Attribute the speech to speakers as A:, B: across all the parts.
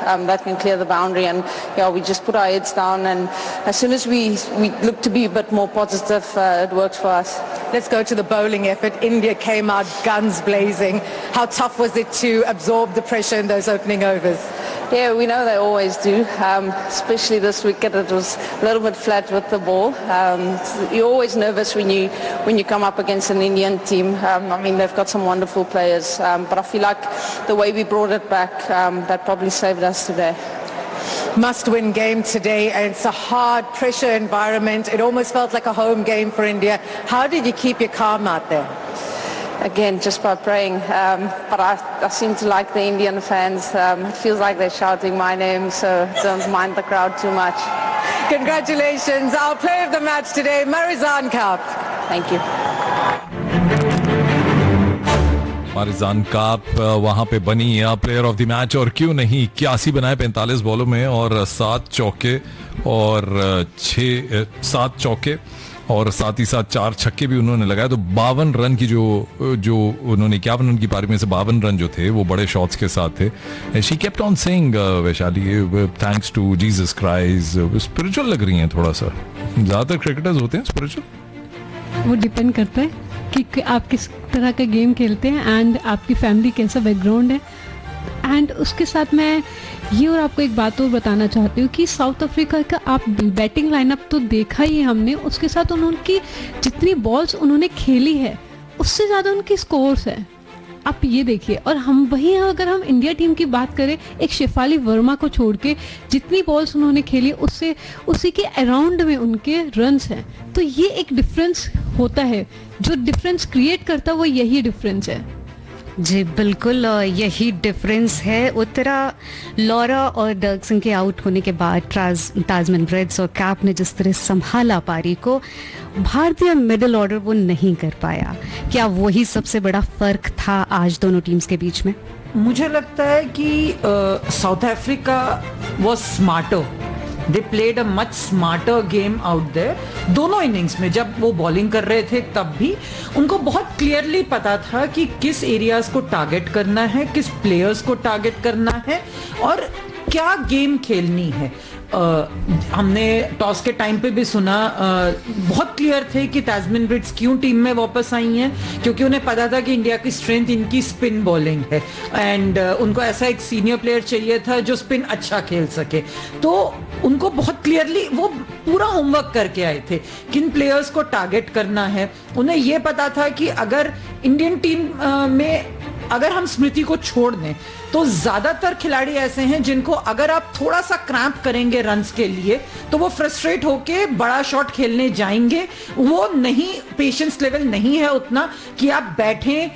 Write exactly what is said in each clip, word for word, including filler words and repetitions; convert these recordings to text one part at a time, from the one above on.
A: um, that can clear the boundary, and yeah, we just put our heads down, and as soon as we we look to be a bit more positive, uh, it works for us.
B: Let's go to the bowling effort. India came out guns blazing. How tough was it to absorb the pressure in those opening overs?
A: Yeah, we know they always do, um, especially this wicket. It was a little bit flat with the ball. Um, you're always nervous when you when you come up against an Indian team. Um, I mean, they've got some wonderful players, um, but I feel like the way we brought it back, um, that probably saved us today.
B: Must-win game today, and it's a hard pressure environment. It almost felt like a home game for India. How did you keep your calm out there?
A: Again, just by praying, um, but I, I seem to like the Indian fans. Um, it feels like they're shouting my name, so don't mind the crowd too much.
B: Congratulations, our player of the match today, Marizanne Kaap.
A: Thank you.
C: Marizanne काप वहां पे बनी player of the match, और क्यों नहीं, इक्यासी बनाए पैंतालीस बॉलों में और सात चौके और छः सात चौके और साथ ही साथ चार छक्के भी उन्होंने लगाए। तो बावन रन की जो जो उन्होंने इक्यावन रन की पारी में से बावन रन जो थे वो बड़े शॉट्स के साथ थे। She kept on saying Vaishali, thanks to Jesus Christ. Spiritual लग रही हैं थोड़ा सा, ज्यादातर क्रिकेटर्स होते हैं स्पिरिचुअल।
D: वो डिपेंड करता है कि आप किस तरह का गेम खेलते हैं एंड आपकी फैमिली कैसा बैकग्राउंड है। एंड उसके साथ मैं ये और आपको एक बात और बताना चाहती हूँ कि साउथ अफ्रीका का आप बैटिंग लाइनअप तो देखा ही हमने, उसके साथ उन्होंने जितनी बॉल्स उन्होंने खेली है उससे ज़्यादा उनकी स्कोर्स है। आप ये देखिए, और हम वही अगर हम इंडिया टीम की बात करें, एक शेफाली वर्मा को छोड़ के जितनी बॉल्स उन्होंने खेली उससे उसी के अराउंड में उनके रन्स हैं। तो ये एक डिफरेंस होता है, जो डिफरेंस क्रिएट करता है वो यही डिफरेंस है।
E: जी बिल्कुल, यही डिफरेंस है। उत्तरा, लॉरा और डर्कसन के आउट होने के बाद ताजमन ब्रिड्स और काप ने जिस तरह संभाला पारी को, भारतीय मिडिल ऑर्डर वो नहीं कर पाया। क्या वही सबसे बड़ा फर्क था आज दोनों टीम्स के बीच में?
F: मुझे लगता है कि south Africa was smarter, they played a much smarter game out there. दोनों इनिंग्स में जब वो बॉलिंग कर रहे थे तब भी उनको बहुत क्लियरली पता था कि किस एरियाज को टारगेट करना है, किस प्लेयर्स को टारगेट करना है और क्या गेम खेलनी है। Uh, हमने टॉस के टाइम पे भी सुना, uh, बहुत क्लियर थे कि ताजमिन ब्रिड्स क्यों टीम में वापस आई हैं, क्योंकि उन्हें पता था कि इंडिया की स्ट्रेंथ इनकी स्पिन बॉलिंग है एंड uh, उनको ऐसा एक सीनियर प्लेयर चाहिए था जो स्पिन अच्छा खेल सके। तो उनको बहुत क्लियरली वो पूरा होमवर्क करके आए थे, किन प्लेयर्स को टारगेट करना है। उन्हें यह पता था कि अगर इंडियन टीम uh, में अगर हम स्मृति को छोड़ दें तो ज्यादातर खिलाड़ी ऐसे हैं जिनको अगर आप थोड़ा सा क्रैम्प करेंगे रन्स के लिए तो वो फ्रस्ट्रेट होके बड़ा शॉट खेलने जाएंगे। वो नहीं, पेशेंस लेवल नहीं है उतना कि आप बैठें,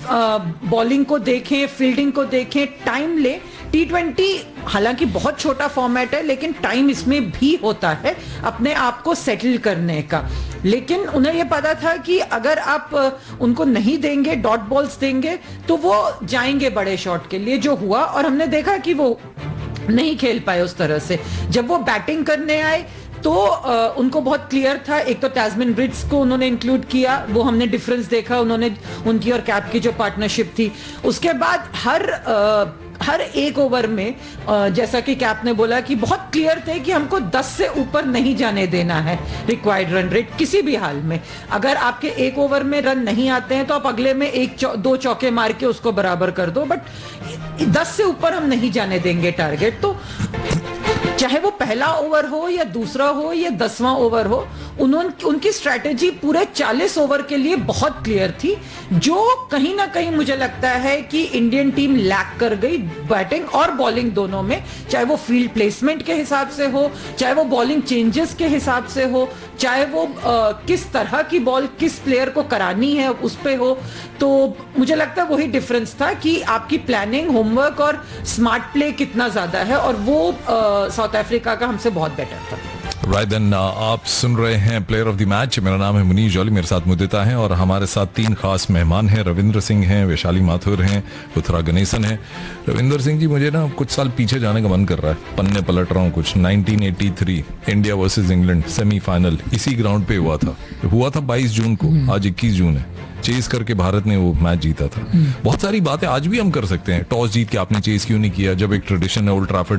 F: बॉलिंग को देखें, फील्डिंग को देखें, टाइम ले। टी ट्वेंटी हालांकि बहुत छोटा फॉर्मेट है लेकिन टाइम इसमें भी होता है अपने आप को सेटल करने का। लेकिन उन्हें यह पता था कि अगर आप उनको नहीं देंगे, डॉट बॉल्स देंगे, तो वो जाएंगे बड़े शॉट के लिए, जो हुआ। और हमने देखा कि वो नहीं खेल पाए उस तरह से। जब वो बैटिंग करने आए तो आ, उनको बहुत क्लियर था। एक तो ताजमिन ब्रिड्स को उन्होंने इंक्लूड किया, वो हमने डिफरेंस देखा, उन्होंने उनकी और कैप की जो पार्टनरशिप थी। उसके बाद हर आ, हर एक ओवर में जैसा कि कैप ने बोला कि बहुत क्लियर थे कि हमको दस से ऊपर नहीं जाने देना है रिक्वायर्ड रन रेट किसी भी हाल में। अगर आपके एक ओवर में रन नहीं आते हैं तो आप अगले में एक चौ, दो चौके मार के उसको बराबर कर दो, बट दस से ऊपर हम नहीं जाने देंगे टारगेट। तो चाहे वो पहला ओवर हो या दूसरा हो या दसवां ओवर हो, उन्होंने उनकी स्ट्रैटेजी पूरे चालीस ओवर के लिए बहुत क्लियर थी, जो कहीं ना कहीं मुझे लगता है कि इंडियन टीम लैक कर गई बैटिंग और बॉलिंग दोनों में। चाहे वो फील्ड प्लेसमेंट के हिसाब से हो, चाहे वो बॉलिंग चेंजेस के हिसाब से हो, चाहे वो आ, किस तरह की बॉल किस प्लेयर को करानी है उस पे हो। तो मुझे लगता है वही डिफरेंस था कि आपकी प्लानिंग, होमवर्क और स्मार्ट प्ले कितना ज्यादा है, और वो साउथ अफ्रीका का हमसे बहुत बेटर था।
C: राइट देन, आप सुन रहे हैं प्लेयर ऑफ द मैच। मेरा नाम है मुनीश जौली, मेरे साथ मुदिता हैं और हमारे साथ तीन खास मेहमान हैं। रविंद्र सिंह हैं, वैशाली माथुर हैं, उत्तरा गणेशन हैं। रविंद्र सिंह जी, मुझे ना कुछ साल पीछे जाने का मन कर रहा है, पन्ने पलट रहा हूँ कुछ। Nineteen eighty three India versus England semifinal इसी ग्राउंड पे हुआ था हुआ था बाईस जून को, आज इक्कीस जून है। चेस करके भारत ने वो मैच जीता था। बहुत सारी बातें आज भी हम कर सकते हैं। टॉस जीत के आपने चेस क्यों नहीं किया, जब एक ट्रेडिशन है ओल्ड ट्रैफर्ड